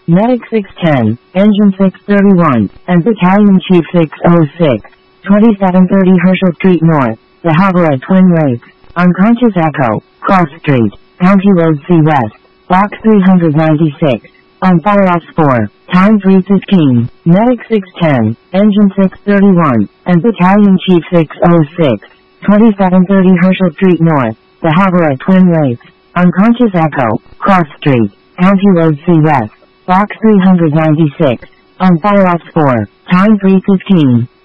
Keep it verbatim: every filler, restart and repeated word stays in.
Medic six ten, Engine six thirty-one, and Battalion Chief six oh six, twenty-seven thirty Herschel Street North, The Havre Twin Lakes, unconscious Echo, Cross Street, County Road C West, Box three ninety-six, on fire off four, time three fifteen, Medic six ten, Engine six thirty-one, and Battalion Chief six oh six, twenty-seven thirty Herschel Street North, The Havre Twin Lakes, unconscious Echo, Cross Street, County Road C West, Box three ninety-six, on fire off four, time three fifteen.